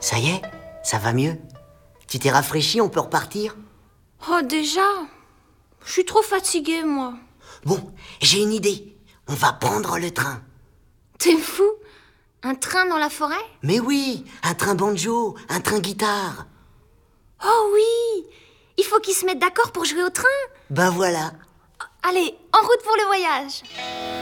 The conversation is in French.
Ça y est, ça va mieux? Tu t'es rafraîchi, on peut repartir? Oh, déjà? Je suis trop fatiguée, moi. Bon, j'ai une idée. On va prendre le train. T'es fou? Un train dans la forêt? Mais oui, un train banjo, un train guitare. Oh oui! Il faut qu'ils se mettent d'accord pour jouer au train. Ben voilà. Allez, en route pour le voyage.